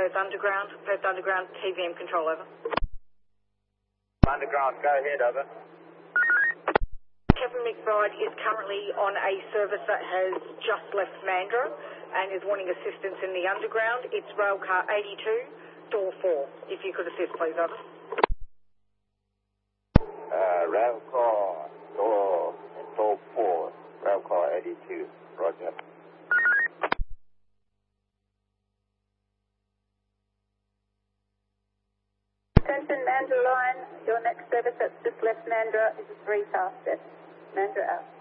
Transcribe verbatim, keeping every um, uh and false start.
Perth Underground. Perth Underground, T V M control, over. Underground, go ahead, over. Captain McBride is currently on a service that has just left Mandurah and is wanting assistance in the underground. It's railcar eighty-two, door four. If you could assist, please, over. Uh, railcar door, door four, railcar eighty-two, roger. Attention Mandurah line, your next service that's just left Mandurah is a three fast step. Mandurah out.